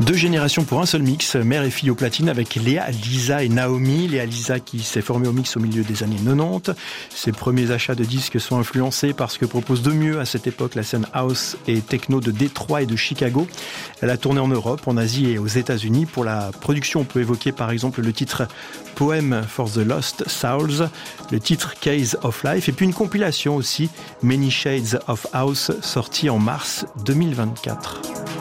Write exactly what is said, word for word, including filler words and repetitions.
Deux générations pour un seul mix, mère et fille au platine avec Léa, Lisa et Naomi. Léa Lisa qui s'est formée au mix au milieu des années quatre-vingt-dix. Ses premiers achats de disques sont influencés par ce que propose de mieux à cette époque la scène house et techno de Détroit et de Chicago. Elle a tourné en Europe, en Asie et aux États-Unis. Pour la production, on peut évoquer par exemple le titre Poem for the Lost Souls, le titre Case of Life et puis une compilation aussi, Many Shades of House, sortie en mars deux mille vingt-quatre.